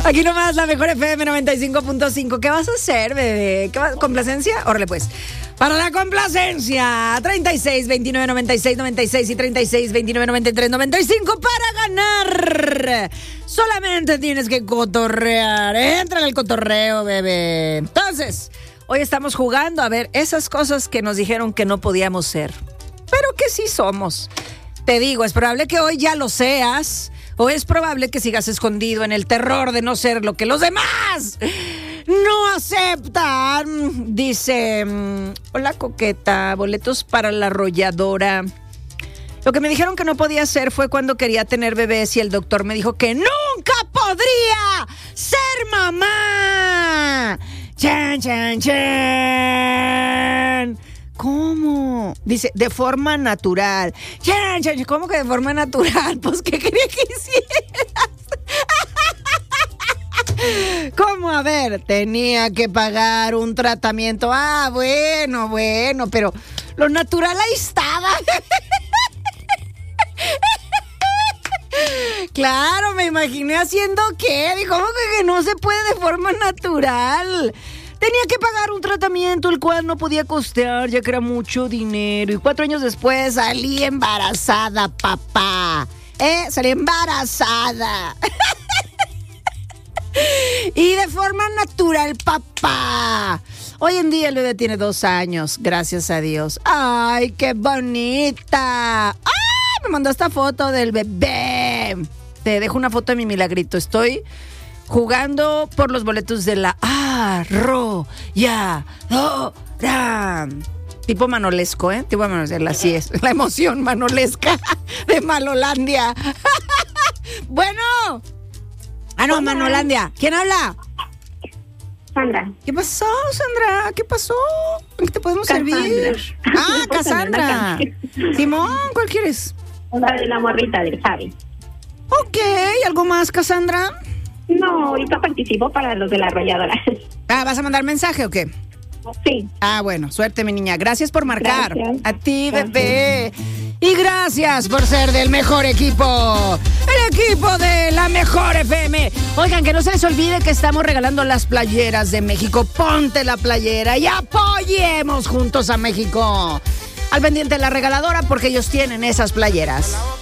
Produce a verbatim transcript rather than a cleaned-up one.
Aquí nomás la mejor F M noventa y cinco punto cinco. ¿Qué vas a hacer, bebé? ¿Qué va- ¿Complacencia? Órale, pues. Para la complacencia, treinta y seis, veintinueve, noventa y seis, noventa y seis y treinta y seis, veintinueve, noventa y tres, noventa y cinco para ganar. Solamente tienes que cotorrear. Entra en el cotorreo, bebé. Entonces, hoy estamos jugando a ver esas cosas que nos dijeron que no podíamos ser, pero que sí somos. Te digo, es probable que hoy ya lo seas, o es probable que sigas escondido en el terror de no ser lo que los demás no aceptan. Dice, mm, hola coqueta, boletos para la arrolladora. Lo que me dijeron que no podía hacer fue cuando quería tener bebés y el doctor me dijo que nunca podría ser mamá. Chan, chan, chan. ¿Cómo? Dice, de forma natural. Chan, chan, ¿cómo que de forma natural? Pues, ¿qué quería que hicieras? ¿Cómo? A ver, tenía que pagar un tratamiento. Ah, bueno, bueno, pero lo natural ahí estaba. Claro, me imaginé haciendo qué. ¿Cómo que no se puede de forma natural? Tenía que pagar un tratamiento el cual no podía costear, ya que era mucho dinero. Y cuatro años después salí embarazada, papá. ¿Eh? Salí embarazada. Y de forma natural, papá. Hoy en día el bebé tiene dos años, gracias a Dios. ¡Ay, qué bonita! ¡Ay! Me mandó esta foto del bebé. Te dejo una foto de mi milagrito. Estoy jugando por los boletos de la arrolladora. Tipo manolesco, ¿eh? Tipo manolesco, así es. La emoción manolesca de Malolandia. Bueno. Ah, no, Manolandia. ¿Quién habla? Sandra. ¿Qué pasó, Sandra? ¿Qué pasó? ¿En qué te podemos Cassandra. servir? Ah, Cassandra. Simón, ¿cuál quieres? La de la morrita del Javi. Ok, ¿algo más, Cassandra? No, ahorita participo para los de la arrolladora. Ah, ¿vas a mandar mensaje o qué? Sí. Ah, bueno, suerte, mi niña. Gracias por marcar. Gracias. A ti, Gracias. bebé. Y gracias por ser del mejor equipo. El equipo de la mejor F M. Oigan, que no se les olvide que estamos regalando las playeras de México. Ponte la playera y apoyemos juntos a México. Al pendiente de la regaladora porque ellos tienen esas playeras.